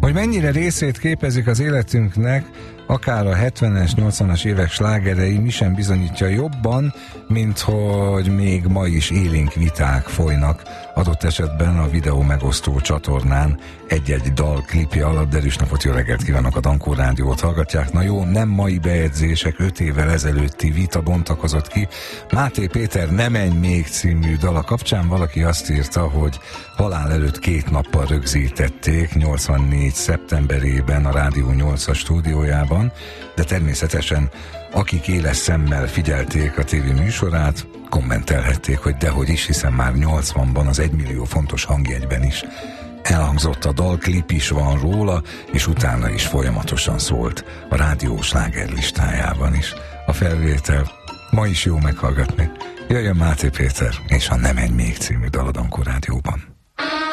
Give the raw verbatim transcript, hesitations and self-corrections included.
Hogy mennyire részét képezik az életünknek, akár a hetvenes, nyolcvanas évek slágerei, mi sem bizonyítja jobban, mint hogy még ma is élénk viták folynak, adott esetben a videó megosztó csatornán egy-egy dal klipje alatt. Derűs napot, jó reggelt kívánok, a Dankó Rádiót hallgatják. Na jó, nem mai bejegyzések, öt évvel ezelőtti vita bontakozott ki. Máté Péter Nem menj még című dala kapcsán valaki azt írta, hogy halál előtt két nappal rögzítették nyolcvannégy szeptemberében a Rádió nyolcas stúdiójában, de természetesen akik éles szemmel figyelték a tévé műsorát, kommentelhették, hogy dehogy is, hiszen már nyolcvanban az egymillió fontos hangjegyben is elhangzott a dal, klip is van róla, és utána is folyamatosan szólt a rádió slágerlistájában is. A felvétel ma is jó meghallgatni. Jöjjön Máté Péter és a Nem menj még című dal a Dankó Rádióban.